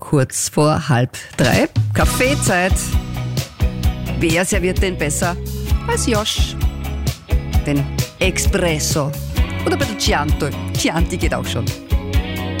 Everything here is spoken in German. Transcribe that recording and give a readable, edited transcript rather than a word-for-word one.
kurz vor 2:30. Kaffeezeit. Wer serviert den besser als Josch? Den Espresso. Oder bei der Chianti geht auch schon.